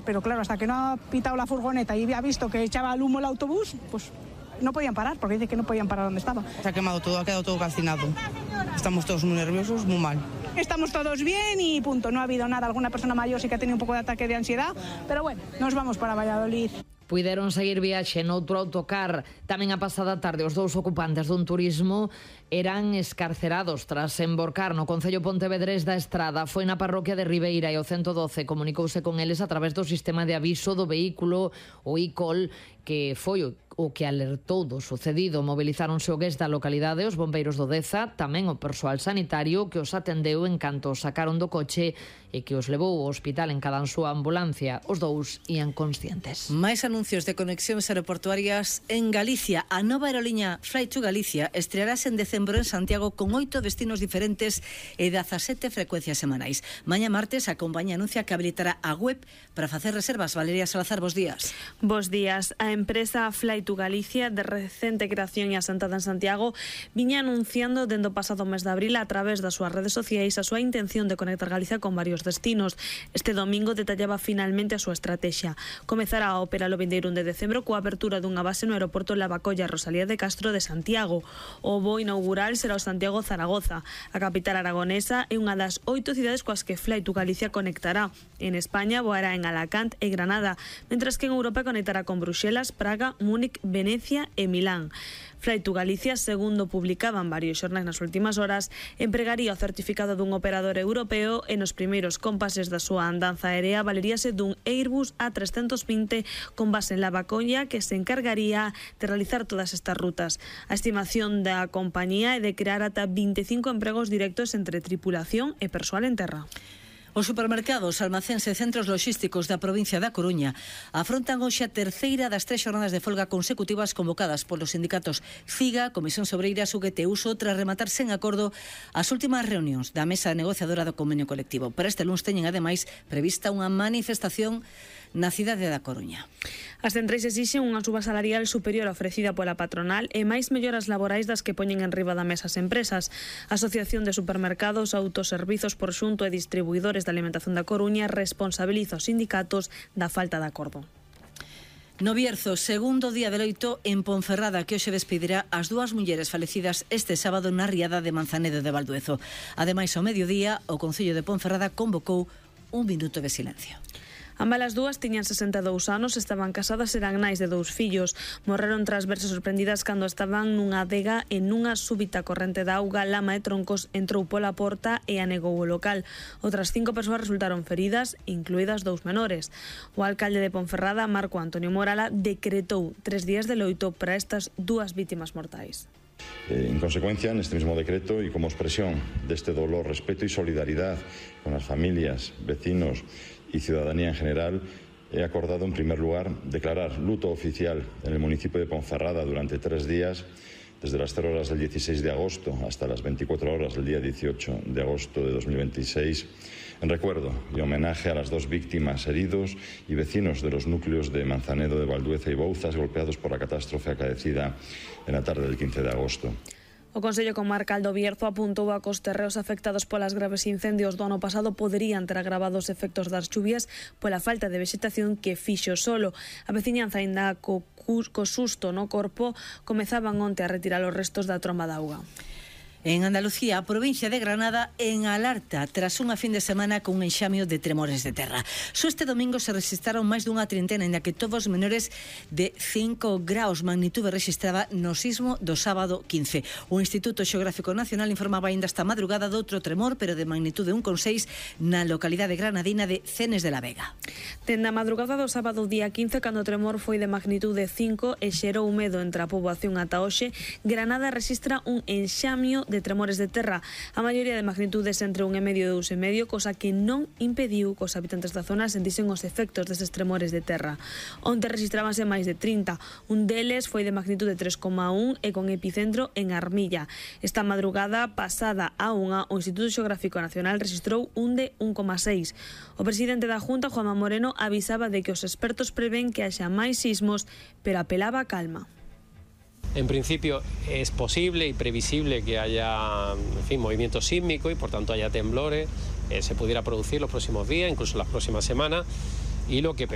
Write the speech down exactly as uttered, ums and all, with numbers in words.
pero claro, hasta que no ha pitado la furgoneta y ha visto que echaba el humo el autobús, pues no podían parar, porque dice que no podían parar donde estaba. Se ha quemado todo, ha quedado todo calcinado. Estamos todos muy nerviosos, muy mal. Estamos todos bien y punto, no ha habido nada. Alguna persona mayor sí que ha tenido un pouco de ataque de ansiedad, pero bueno, nos vamos para Valladolid. Puideron seguir viaxe noutro autocar. Tamén a pasada tarde os dous ocupantes dun turismo eran escarcerados tras emborcar no concello pontevedrés da Estrada. Foi na parroquia de Ribeira e o ciento doce comunicouse con eles a través do sistema de aviso do vehículo, o e-call, que foi o o que alertou do sucedido. Movilizáronse o gués da localidade, os bombeiros do Deza, tamén o persoal sanitario que os atendeu en canto os sacaron do coche e que os levou ao hospital en cada súa ambulancia. Os dous ían conscientes. Máis anuncios de conexións aeroportuarias en Galicia. A nova aeroliña Fly to Galicia estrearase en decembro en Santiago con oito destinos diferentes e dezasete frecuencias semanais. Mañá martes a compañía anuncia que habilitará a web para facer reservas. Valeria Salazar, bos días. Bos días. A empresa Fly to Galicia, de recente creación e asentada en Santiago, viña anunciando dende o pasado mes de abril a través das súas redes sociais a súa intención de conectar Galicia con varios destinos. Este domingo detallaba finalmente a súa estrategia. Comezará a operar o vindeiro de decembro coa apertura dunha base no aeroporto Lavacolla Rosalía de Castro de Santiago. O voo inaugural será o Santiago-Zaragoza. A capital aragonesa é unha das oito cidades coas que Fly to Galicia conectará. En España voará en Alacant e Granada, mentras que en Europa conectará con Bruxelas, Praga, Múnich, Venecia e Milán. Fly to Galicia, segundo publicaban varios xornais nas últimas horas, empregaría o certificado dun operador europeo e nos primeiros compases da súa andanza aérea valeríase dun Airbus A trescentos vinte con base en Lavacolla que se encargaría de realizar todas estas rutas. A estimación da compañía é de crear ata veinticinco empregos directos entre tripulación e persoal en terra. Os supermercados, almacéns e centros logísticos da provincia da Coruña afrontan hoxe a terceira das tres xornadas de folga consecutivas convocadas polos sindicatos CIGA, Comisión Obreira, Suguete e Uso, tras rematar sen acordo as últimas reunións da mesa negociadora do convenio colectivo. Para este luns teñen ademais prevista unha manifestación na cidade da Coruña. As centrais exixen unha suba salarial superior ofrecida pola patronal e máis melloras laborais das que poñen en riba da mesa as empresas. A Asociación de Supermercados, Autoservizos por Xunto e Distribuidores da Alimentación da Coruña responsabiliza os sindicatos da falta de acordo. No Bierzo, segundo día de loito en Ponferrada, que hoxe despedirá as dúas mulleres falecidas este sábado na riada de Manzanedo de Valduezo. Ademais, ao mediodía, o Concello de Ponferrada convocou un minuto de silencio. Ambas as dúas tiñan sesenta e dous anos, estaban casadas e eran nais de dous fillos. Morreron tras verse sorprendidas cando estaban nunha adega e nunha súbita corrente de auga, lama e troncos entrou pola porta e anegou o local. Outras cinco persoas resultaron feridas, incluídas dous menores. O alcalde de Ponferrada, Marco Antonio Morala, decretou tres días de loito para estas dúas vítimas mortais. En consecuencia, en este mismo decreto y como expresión de este dolor, respeto y solidaridad con las familias, vecinos y ciudadanía en general, he acordado en primer lugar declarar luto oficial en el municipio de Ponferrada durante tres días, desde las cero horas del dieciséis de agosto hasta las veinticuatro horas del día dieciocho de agosto de dos mil veintiséis, en recuerdo y homenaje a las dos víctimas, heridos y vecinos de los núcleos de Manzanedo de Valdueza y Bouzas golpeados por la catástrofe acaecida en la tarde del quince de agosto. O Consello Comarcal do Bierzo apuntou a que os terreos afectados polas graves incendios do ano pasado poderían ter agravado os efectos das chuvias pola falta de vexetación que fixo o solo. A veciñanza, aínda co, co susto no corpo, comezaban onte a retirar os restos da tromba de auga. En Andalucía, a provincia de Granada en alerta tras unha fin de semana con un enxamio de tremores de terra. Só este domingo se registraron máis dunha trintena, en que todos menores de cinco graus magnitude registraba no sismo do sábado quince. O Instituto Xeográfico Nacional informaba aínda esta madrugada de outro tremor, pero de magnitude un coma seis na localidade granadina de Cenes de la Vega. Dende a madrugada do sábado día quince, cando o tremor foi de magnitude cinco e xerou medo entre a poboación ata hoxe, Granada registra un enxamio de de tremores de terra, a maioría de magnitudes entre un e medio e dous e medio, cosa que non impediu que os habitantes da zona sentisen os efectos deses tremores de terra. Onte registrábanse máis de trinta, un deles foi de magnitude tres coma un e con epicentro en Armilla. Esta madrugada pasada a unha, o Instituto Xeográfico Nacional registrou un de un coma seis. O presidente da Junta, Juanma Moreno, avisaba de que os expertos prevén que haxa máis sismos, pero apelaba a calma. En principio es posible y previsible que haya, en fin, movimiento sísmico y por tanto haya temblores, eh, se pudiera producir los próximos días, incluso las próximas semanas, y lo que